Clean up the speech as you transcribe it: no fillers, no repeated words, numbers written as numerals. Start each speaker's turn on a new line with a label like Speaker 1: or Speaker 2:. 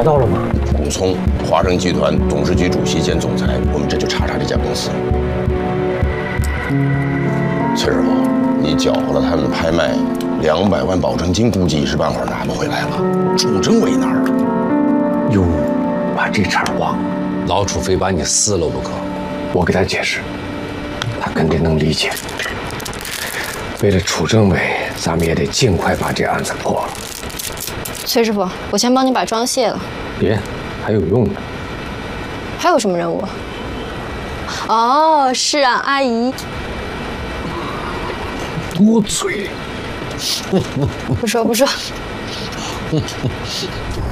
Speaker 1: 到了吗？
Speaker 2: 古聪，华盛集团董事局主席兼总裁，我们这就查查这家公司。崔师傅，你搅和了他们拍卖200万保证金，估计一时半会儿拿不回来了。楚政委那儿了。
Speaker 1: 哟，把这茬忘了。
Speaker 3: 老楚非把你撕了不可。
Speaker 1: 我给他解释，他肯定能理解。为了楚政委，咱们也得尽快把这案子破了。
Speaker 4: 崔师傅，我先帮你把妆卸了。
Speaker 1: 别，还有用呢。
Speaker 4: 还有什么任务？哦，是啊，阿姨。
Speaker 1: 多嘴。
Speaker 4: 不说不说。